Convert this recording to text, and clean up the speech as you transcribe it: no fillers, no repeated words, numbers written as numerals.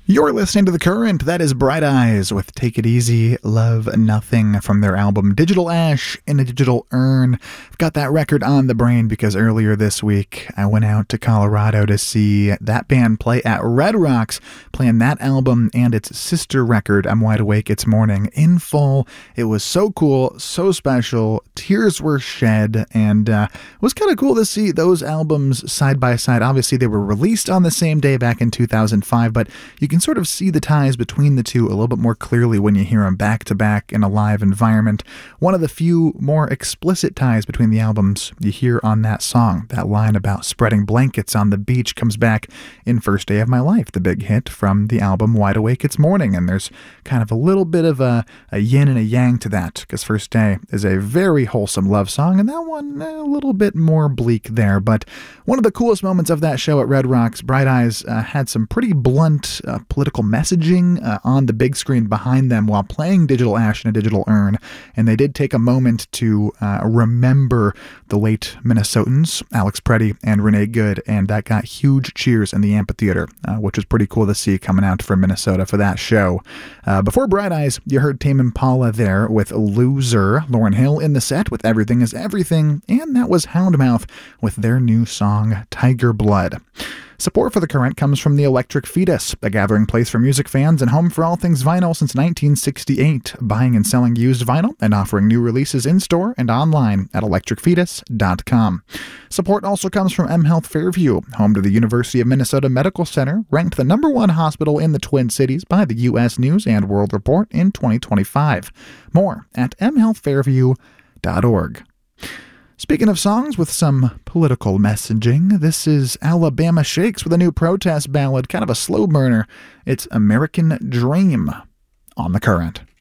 You're listening to The Current. That is Bright Eyes with Take It Easy, Love Nothing from their album Digital Ash in a Digital Urn. I've got that record on the brain because earlier this week I went out to Colorado to see that band play at Red Rocks, playing that album and its sister record, I'm Wide Awake It's Morning, in full. It was so cool, so special. Tears were shed, and it was kind of cool to see those albums side by side. Obviously, they were released on the same day back in 2005, but you can sort of see the ties between the two a little bit more clearly when you hear them back to back in a live environment. One of the few more explicit ties between the albums you hear on that song. That line about spreading blankets on the beach comes back in First Day of My Life, the big hit from the album Wide Awake It's Morning, and there's kind of a little bit of a yin and a yang to that, because First Day is a very wholesome love song, and that one a little bit more bleak there. But one of the coolest moments of that show at Red Rocks, Bright Eyes had some pretty blunt political messaging on the big screen behind them while playing Digital Ash in a Digital Urn, and they did take a moment to remember the late Minnesotans, Alex Preddy and Renee Good, and that got huge cheers in the amphitheater, which was pretty cool to see coming out from Minnesota for that show. Before Bright Eyes, you heard Tame Impala there with Loser, Lauryn Hill in the set with Everything Is Everything, and that was Houndmouth with their new song Tiger Blood. Support for The Current comes from the Electric Fetus, a gathering place for music fans and home for all things vinyl since 1968, buying and selling used vinyl and offering new releases in-store and online at electricfetus.com. Support also comes from mHealth Fairview, home to the University of Minnesota Medical Center, ranked the #1 hospital in the Twin Cities by the U.S. News and World Report in 2025. More at mhealthfairview.org. Speaking of songs with some political messaging, this is Alabama Shakes with a new protest ballad, kind of a slow burner. It's American Dream on The Current.